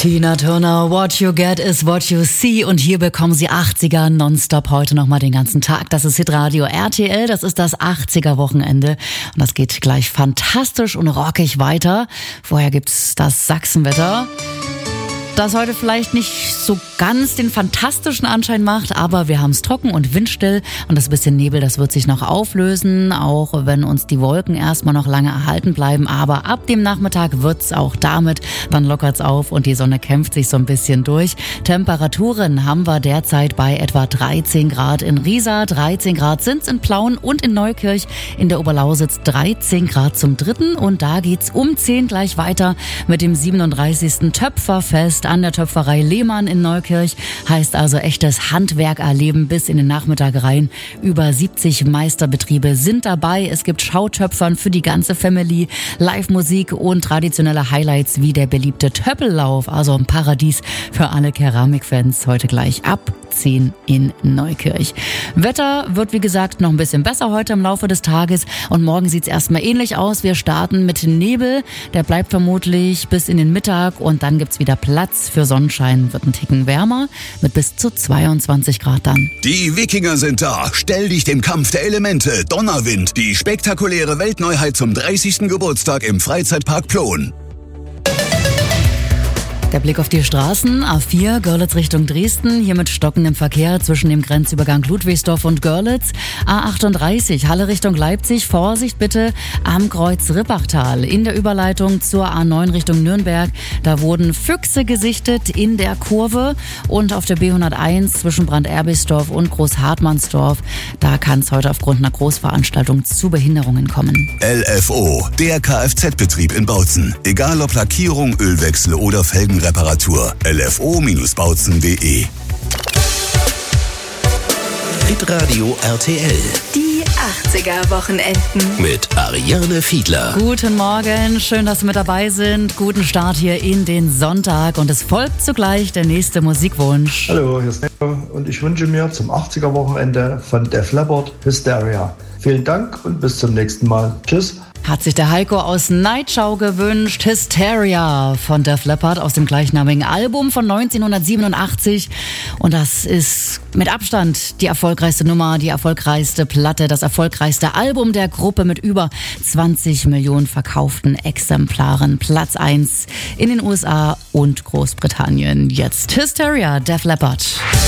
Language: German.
Tina Turner, What You Get is What You See. Und hier bekommen Sie 80er nonstop heute nochmal den ganzen Tag. Das ist Hitradio RTL, das ist das 80er-Wochenende. Und das geht gleich fantastisch und rockig weiter. Vorher gibt's das Sachsenwetter, das heute vielleicht nicht so ganz den fantastischen Anschein macht, aber wir haben es trocken und windstill und das bisschen Nebel, das wird sich noch auflösen, auch wenn uns die Wolken erstmal noch lange erhalten bleiben, aber ab dem Nachmittag wird's auch damit, dann lockert's auf und die Sonne kämpft sich so ein bisschen durch. Temperaturen haben wir derzeit bei etwa 13 Grad in Riesa, 13 Grad sind's in Plauen und in Neukirch, in der Oberlausitz 13 Grad zum 3. und da geht's um 10 gleich weiter mit dem 37. Töpferfest an der Töpferei Lehmann in Neukirch. Heißt also echtes Handwerk erleben bis in den Nachmittag rein. Über 70 Meisterbetriebe sind dabei. Es gibt Schautöpfern für die ganze Family, Live-Musik und traditionelle Highlights wie der beliebte Töppellauf. Also ein Paradies für alle Keramikfans. Heute gleich ab 10 in Neukirch. Wetter wird wie gesagt noch ein bisschen besser heute im Laufe des Tages und morgen sieht's erstmal ähnlich aus. Wir starten mit Nebel. Der bleibt vermutlich bis in den Mittag und dann gibt's wieder Platz für Sonnenschein, wird ein Ticken wärmer mit bis zu 22 Grad dann. Die Wikinger sind da. Stell dich dem Kampf der Elemente. Donnerwind, die spektakuläre Weltneuheit zum 30. Geburtstag im Freizeitpark Plon. Der Blick auf die Straßen, A4, Görlitz Richtung Dresden, hier mit stockendem Verkehr zwischen dem Grenzübergang Ludwigsdorf und Görlitz. A38, Halle Richtung Leipzig, Vorsicht bitte am Kreuz Rippachtal. In der Überleitung zur A9 Richtung Nürnberg, da wurden Füchse gesichtet in der Kurve. Und auf der B101 zwischen Brand-Erbisdorf und Großhartmannsdorf, da kann es heute aufgrund einer Großveranstaltung zu Behinderungen kommen. LFO, der Kfz-Betrieb in Bautzen. Egal ob Lackierung, Ölwechsel oder Felgenreparatur. LFO-bautzen.de. Hitradio RTL. Die 80er-Wochenenden. Mit Ariane Fiedler. Guten Morgen, schön, dass Sie mit dabei sind. Guten Start hier in den Sonntag und es folgt zugleich der nächste Musikwunsch. Hallo, hier ist Nico und ich wünsche mir zum 80er-Wochenende von Def Leppard Hysteria. Vielen Dank und bis zum nächsten Mal. Tschüss. Hat sich der Heiko aus Nightschau gewünscht. Hysteria von Def Leppard aus dem gleichnamigen Album von 1987. Und das ist mit Abstand die erfolgreichste Nummer, die erfolgreichste Platte, das erfolgreichste Album der Gruppe mit über 20 Millionen verkauften Exemplaren. Platz 1 in den USA und Großbritannien. Jetzt Hysteria, Def Leppard.